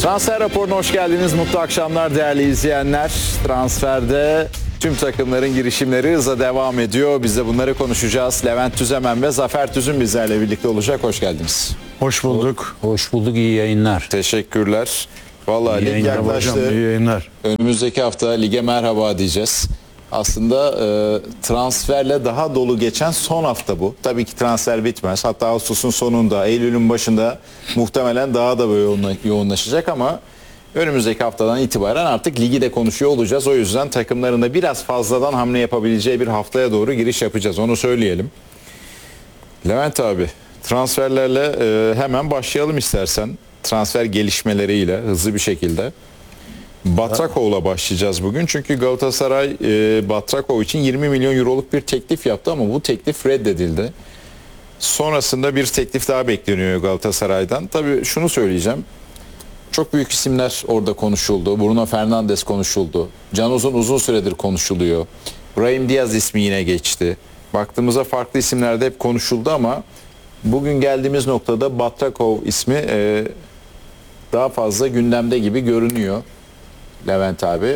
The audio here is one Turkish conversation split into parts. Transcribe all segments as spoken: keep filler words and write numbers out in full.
Transfer raporuna hoş geldiniz. Mutlu akşamlar değerli izleyenler. Transferde tüm takımların girişimleri hızla devam ediyor. Biz de bunları konuşacağız. Levent Tüzemen ve Zafer Tüzün bizlerle birlikte olacak. Hoş geldiniz. Hoş bulduk. Hoş bulduk, iyi yayınlar. Teşekkürler. Vallahi lig yaklaştı. Hocam, iyi yayınlar. Önümüzdeki hafta lige merhaba diyeceğiz. Aslında e, transferle daha dolu geçen son hafta bu. Tabii ki transfer bitmez. Hatta Ağustos'un sonunda, Eylül'ün başında muhtemelen daha da yoğunla, yoğunlaşacak ama önümüzdeki haftadan itibaren artık ligi de konuşuyor olacağız. O yüzden takımların da biraz fazladan hamle yapabileceği bir haftaya doğru giriş yapacağız. Onu söyleyelim. Levent abi, transferlerle e, hemen başlayalım istersen. Transfer gelişmeleriyle hızlı bir şekilde. Batrakov'la başlayacağız bugün. Çünkü Galatasaray e, Batrakov için yirmi milyon euroluk bir teklif yaptı ama bu teklif reddedildi. Sonrasında bir teklif daha bekleniyor Galatasaray'dan. Tabii şunu söyleyeceğim. Çok büyük isimler orada konuşuldu. Bruno Fernandes konuşuldu. Can Uzun uzun süredir konuşuluyor. Brahim Diaz ismi yine geçti. Baktığımızda farklı isimler de hep konuşuldu ama bugün geldiğimiz noktada Batrakov ismi e, daha fazla gündemde gibi görünüyor. Levent abi.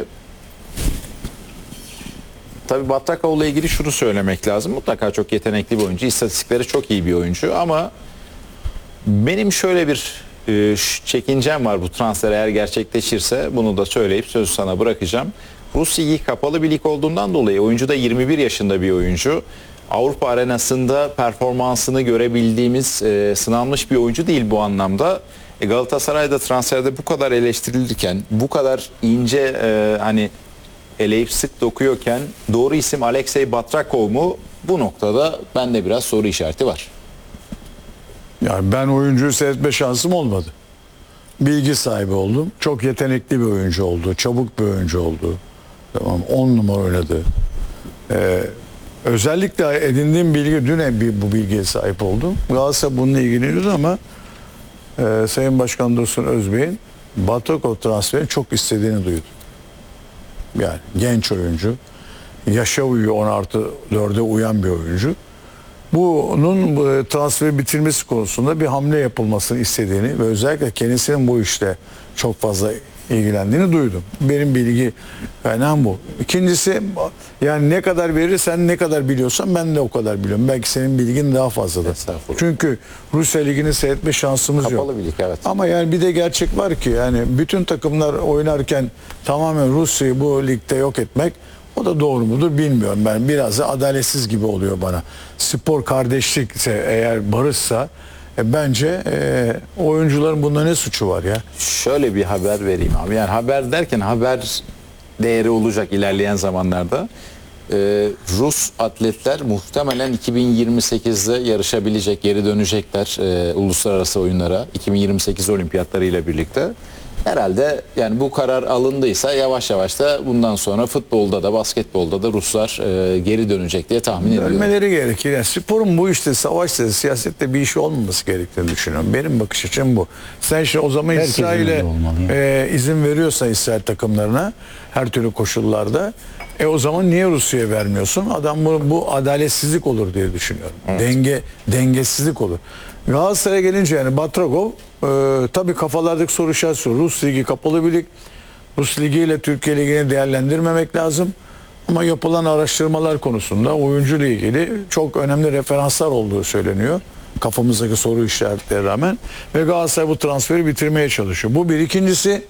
Tabii Batrakov'la ilgili şunu söylemek lazım. Mutlaka çok yetenekli bir oyuncu. İstatistikleri çok iyi bir oyuncu ama benim şöyle bir e, çekincem var bu transfer eğer gerçekleşirse. Bunu da söyleyip sözü sana bırakacağım. Rus ligi kapalı bir lig olduğundan dolayı oyuncu da yirmi bir yaşında bir oyuncu. Avrupa arenasında performansını görebildiğimiz e, sınanmış bir oyuncu değil bu anlamda. E Galatasaray'da transferde bu kadar eleştirilirken, bu kadar ince e, hani eleyip sık dokuyorken doğru isim Alexey Batrakov mu? Bu noktada bende biraz soru işareti var. Yani ben oyuncuyu seyretme şansım olmadı. Bilgi sahibi oldum. Çok yetenekli bir oyuncu oldu. Çabuk bir oyuncu oldu. Tamam, on numara oynadı. Ee, özellikle edindiğim bilgi, dün bir bu bilgiye sahip oldum. Galatasaray bununla ilgileniyordu ama e, Sayın Başkan Dursun Özbey'in Batrakov transferini çok istediğini duydum. Yani genç oyuncu. Yaşa uyuyor, on artı dörde uyan bir oyuncu. Bunun bu transferi bitirmesi konusunda bir hamle yapılmasını istediğini ve özellikle kendisinin bu işte çok fazla ilgilendiğini duydum. Benim bilgi kaynağım bu. İkincisi yani ne kadar verirsen ne kadar biliyorsan ben de o kadar biliyorum. Belki senin bilgin daha fazladır. Çünkü Rusya Ligi'ni seyretme şansımız Kapalı yok. bir lig, evet. Ama yani bir de gerçek var ki yani bütün takımlar oynarken tamamen Rusya'yı bu ligde yok etmek o da doğru mudur bilmiyorum. Ben biraz da adaletsiz gibi oluyor bana. Spor kardeşlikse eğer barışsa e, bence e, oyuncuların bunda ne suçu var ya? Şöyle bir haber vereyim abi. Yani haber derken haber değeri olacak ilerleyen zamanlarda. Ee, Rus atletler muhtemelen iki bin yirmi sekizde yarışabilecek, geri dönecekler e, uluslararası oyunlara. iki bin yirmi sekiz olimpiyatları ile birlikte. Herhalde yani bu karar alındıysa yavaş yavaş da bundan sonra futbolda da basketbolda da Ruslar e, geri dönecek diye tahmin ediyorum. Ölmeleri gerekir. Yani sporun bu işte savaşta, siyasette bir işi olmaması gerektiğini düşünüyorum. Benim bakış açım bu. Sen şimdi o zaman Herkesin İsrail'e öyle olmalı. e, izin veriyorsa İsrail takımlarına her türlü koşullarda e o zaman niye Rusya'ya vermiyorsun? Adam bu, bu adaletsizlik olur diye düşünüyorum. Evet. Denge dengesizlik olur. Galatasaray'a gelince yani Batrakov e, tabii kafalardaki soru işareti soru. Rus Ligi kapalı bir lig. Rus Ligi ile Türkiye Ligi'ni değerlendirmemek lazım. Ama yapılan araştırmalar konusunda oyuncu ile ilgili çok önemli referanslar olduğu söyleniyor. Kafamızdaki soru işaretlerine rağmen. Ve Galatasaray bu transferi bitirmeye çalışıyor. Bu bir. İkincisi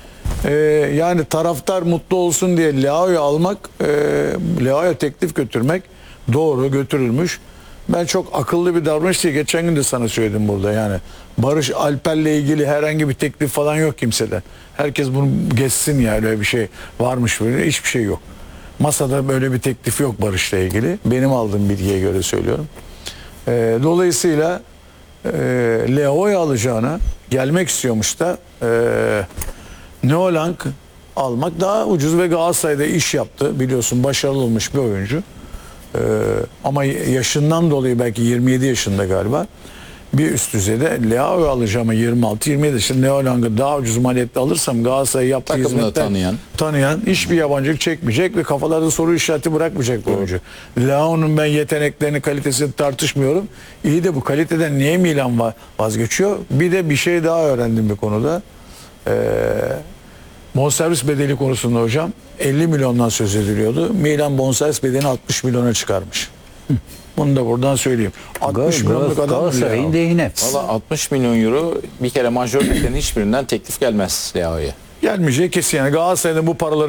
e, yani taraftar mutlu olsun diye Leao'yu almak, e, Leao'ya teklif götürmek doğru götürülmüş. Ben çok akıllı bir davranış değil. Geçen gün de sana söyledim burada yani. Barış Alper'le ilgili herhangi bir teklif falan yok kimseden. Herkes bunu geçsin yani öyle bir şey varmış böyle. Hiçbir şey yok. Masada böyle bir teklif yok Barış'la ilgili. Benim aldığım bilgiye göre söylüyorum. Ee, dolayısıyla e, Leao'yu alacağına gelmek istiyormuş da e, Neolang almak daha ucuz ve Galatasaray'da iş yaptı. Biliyorsun başarılı olmuş bir oyuncu. Ee, ama yaşından dolayı belki yirmi yedi yaşında galiba bir üst düzeyde Leao'yu alacağım yirmi altı yirmi yedi yaşında Neolang'ı daha ucuz maliyetle alırsam Galatasaray'ı yaptığı Takımını hizmetten tanıyan. tanıyan hiçbir yabancılık çekmeyecek ve kafalarda soru işareti bırakmayacak bu oyuncu. Leao'nun ben yeteneklerini, kalitesini tartışmıyorum. İyi de bu kaliteden niye Milan vazgeçiyor? Bir de bir şey daha öğrendim bir konuda. Ee, bonservis bedeli konusunda hocam elli milyondan söz ediliyordu. Milan bonservis bedelini altmış milyona çıkarmış. Bunu da buradan söyleyeyim. altmış milyonluk adam Galatasaray'ın ya. lehine. Valla altmış milyon euro bir kere majör liglerin hiçbirinden teklif gelmez Leao'ya. Gelmeyeceği kesin yani. Galatasaray'ın bu paraları